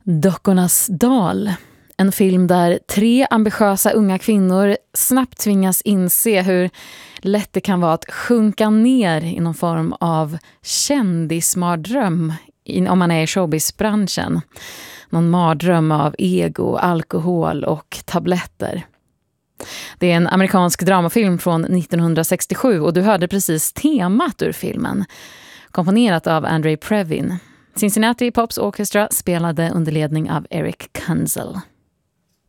Dockornas dal. En film där 3 ambitiösa unga kvinnor snabbt tvingas inse hur lätt det kan vara att sjunka ner i någon form av kändismardröm om man är i showbizbranschen. Någon mardröm av ego, alkohol och tabletter. Det är en amerikansk dramafilm från 1967 och du hörde precis temat ur filmen. Komponerat av Andrei Previn. Cincinnati Pops Orchestra spelade under ledning av Eric Kunzel.